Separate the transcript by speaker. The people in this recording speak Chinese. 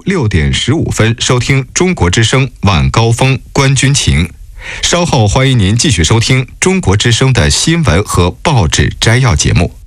Speaker 1: 6点15分收听中国之声晚高峰观军情。稍后欢迎您继续收听中国之声的新闻和报纸摘要节目。